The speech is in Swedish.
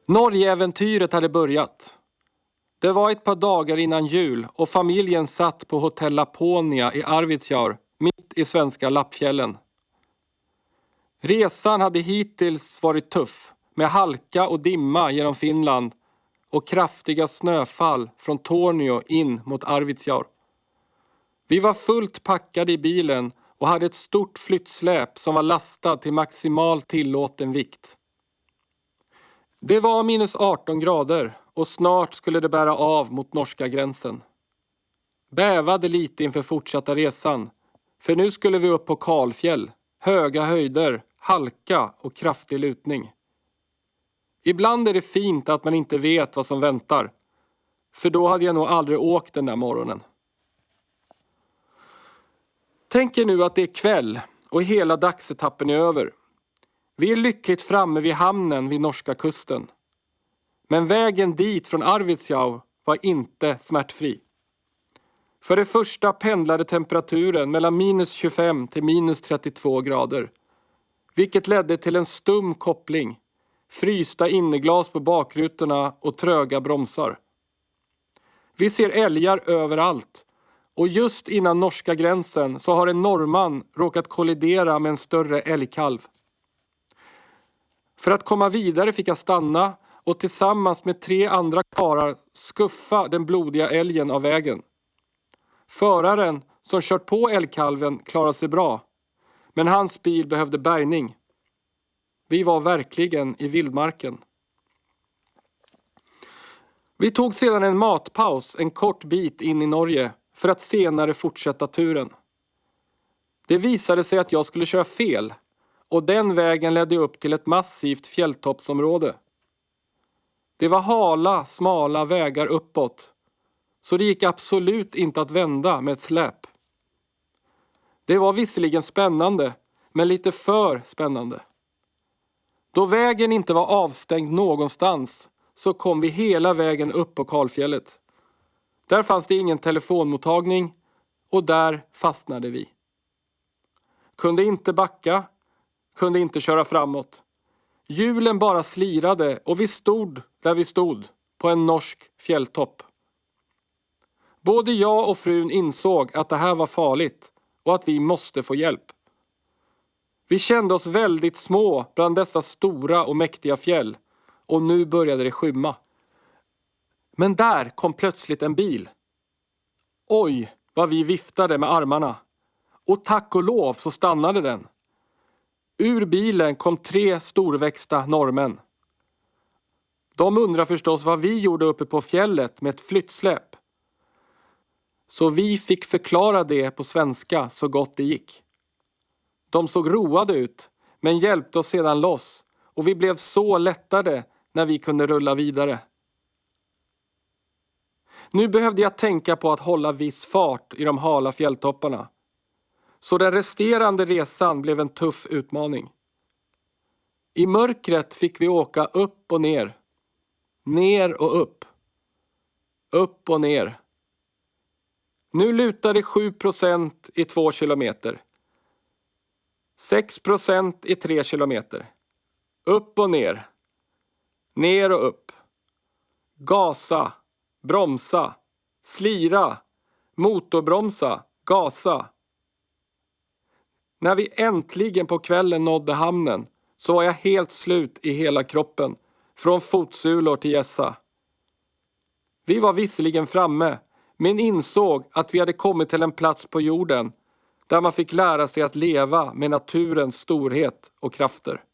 Norgeäventyret hade börjat. Det var ett par dagar innan jul och familjen satt på hotell Laponia i Arvidsjaur, mitt i svenska Lappfjällen. Resan hade hittills varit tuff, med halka och dimma genom Finland och kraftiga snöfall från Tornio in mot Arvidsjaur. Vi var fullt packade i bilen och hade ett stort flyttsläp som var lastad till maximal tillåten vikt. Det var minus 18 grader och snart skulle det bära av mot norska gränsen. Bävade lite inför fortsatta resan, för nu skulle vi upp på kalfjäll, höga höjder, halka och kraftig lutning. Ibland är det fint att man inte vet vad som väntar, för då hade jag nog aldrig åkt den där morgonen. Tänk er nu att det är kväll och hela dagsetappen är över. Vi är lyckligt framme vid hamnen vid norska kusten. Men vägen dit från Arvidsjaur var inte smärtfri. För det första pendlade temperaturen mellan minus 25 till minus 32 grader. Vilket ledde till en stum koppling, frysta inneglas på bakrutorna och tröga bromsar. Vi ser älgar överallt. Och just innan norska gränsen så har en norrman råkat kollidera med en större älgkalv. För att komma vidare fick jag stanna och tillsammans med 3 andra karlar skuffa den blodiga älgen av vägen. Föraren som kört på älgkalven klarade sig bra, men hans bil behövde bärgning. Vi var verkligen i vildmarken. Vi tog sedan en matpaus en kort bit in i Norge för att senare fortsätta turen. Det visade sig att jag skulle köra fel och den vägen ledde upp till ett massivt fjälltoppsområde. Det var hala, smala vägar uppåt, så det gick absolut inte att vända med ett släp. Det var visserligen spännande, men lite för spännande. Då vägen inte var avstängd någonstans så kom vi hela vägen upp på kalfjället. Där fanns det ingen telefonmottagning och där fastnade vi. Kunde inte backa, kunde inte köra framåt. Hjulen bara slirade och vi stod där vi stod på en norsk fjälltopp. Både jag och frun insåg att det här var farligt och att vi måste få hjälp. Vi kände oss väldigt små bland dessa stora och mäktiga fjäll och nu började det skymma. Men där kom plötsligt en bil. Oj, vad vi viftade med armarna. Och tack och lov så stannade den. Ur bilen kom 3 storväxta norrmän. De undrar förstås vad vi gjorde uppe på fjället med ett flyttsläp. Så vi fick förklara det på svenska så gott det gick. De såg roade ut, men hjälpte oss sedan loss och vi blev så lättade när vi kunde rulla vidare. Nu behövde jag tänka på att hålla viss fart i de hala fjälltopparna. Så den resterande resan blev en tuff utmaning. I mörkret fick vi åka upp och ner. Ner och upp. Upp och ner. Nu lutade 7% i 2 kilometer. 6% i 3 kilometer. Upp och ner. Ner och upp. Gasa. Bromsa. Slira. Motorbromsa. Gasa. När vi äntligen på kvällen nådde hamnen så var jag helt slut i hela kroppen. Från fotsulor till gässa. Vi var visserligen framme, men insåg att vi hade kommit till en plats på jorden där man fick lära sig att leva med naturens storhet och krafter.